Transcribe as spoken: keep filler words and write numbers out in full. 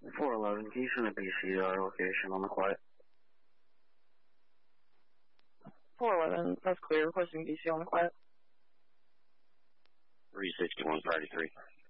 four eleven, can you send a B C to our location on the quiet? four eleven, that's clear. Requesting B C on the quiet. three sixty-one thirty-three.